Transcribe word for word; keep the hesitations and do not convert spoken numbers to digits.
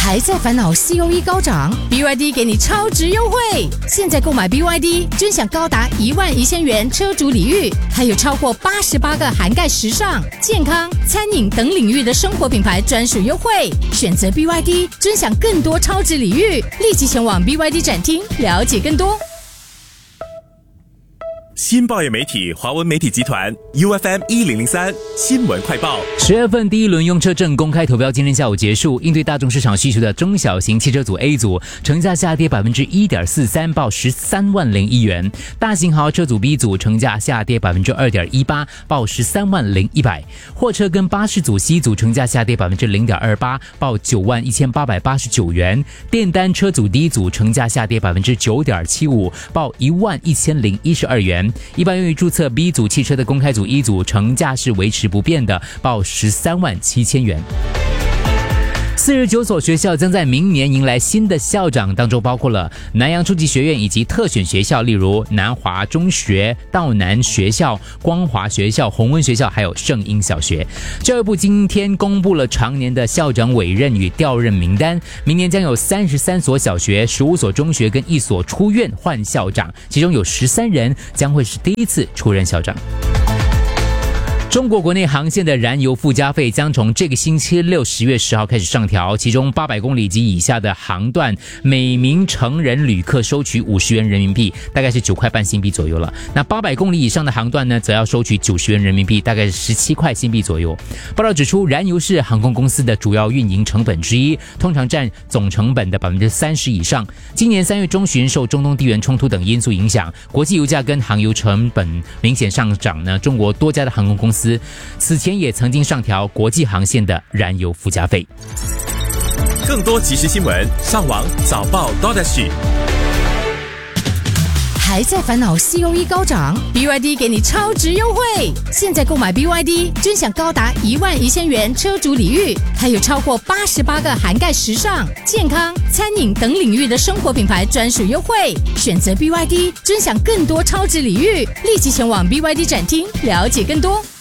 还在烦恼 C O E 高涨 ？B Y D 给你超值优惠！现在购买 B Y D， 尊享高达一万一千元车主礼遇，还有超过八十八个涵盖时尚、健康、餐饮等领域的生活品牌专属优惠。选择 B Y D， 尊享更多超值礼遇，立即前往 B Y D 展厅了解更多。 新报业媒体华文媒体集团 U F M 一零零三新闻快报。 十月份第一轮用车证公开投标今天下午结束，应对大众市场需求的中小型汽车组 A 组成价下跌百分之一点四三，报十三万零一元；大型豪车组 B 组成价下跌百分之二点一八，报十三万零一百；货车跟巴士组 C 组成价下跌百分之零点二八，报九万一千八百八十九元；电单车组 D 组成价下跌百分之九点七五，报一万一千零一十二元。一般用于注册 B 组汽车的公开组 一组成价是维持不变的，报十三万七千元。四十九所学校将在明年迎来新的校长，当中包括了南洋初级学院以及特选学校，例如南华中学、道南学校、光华学校、宏温学校，还有圣婴小学。教育部今天公布了常年的校长委任与调任名单，明年将有三十三所小学、十五所中学跟一所出院换校长，其中有十三人将会是第一次出任校长。中国国内航线的燃油附加费将从这个星期六十月十号开始上调，其中八百公里及以下的航段，每名成人旅客收取五十元人民币，大概是九块半新币左右了。那八百公里以上的航段呢，则要收取九十元人民币，大概是十七块新币左右。报道指出，燃油是航空公司的主要运营成本之一，通常占总成本的百分之三十以上。今年三月中旬，受中东地缘冲突等因素影响，国际油价跟航油成本明显上涨呢，中国多家的航空公司此前也曾经上调国际航线的燃油附加费。 更多即时新闻，上网早报 .dot.h。 还在烦恼 C O E 高涨 ？B Y D 给你超值优惠！现在购买 B Y D， 尊享高达一万一千元车主礼遇，还有超过八十八个涵盖时尚、健康、餐饮等领域的生活品牌专属优惠。选择 B Y D， 尊享更多超值礼遇，立即前往 B Y D 展厅了解更多。